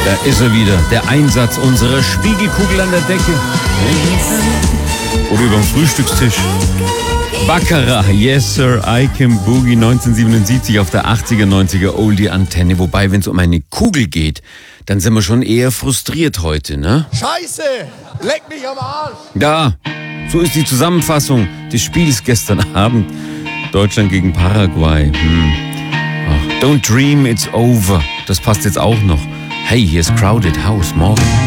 Da ist er wieder, der Einsatz unserer Spiegelkugel an der Decke. Oder überm Frühstückstisch. Baccarat, Yes Sir, I Can Boogie, 1977 auf der 80er, 90er Oldie-Antenne. Wobei, wenn es um eine Kugel geht, dann sind wir schon eher frustriert heute, ne? Scheiße! Leck mich am Arsch! Ja, so ist die Zusammenfassung des Spiels gestern Abend. Deutschland gegen Paraguay. Ach, don't dream it's over. Das passt jetzt auch noch. Hey, hier ist Crowded House. Morgen.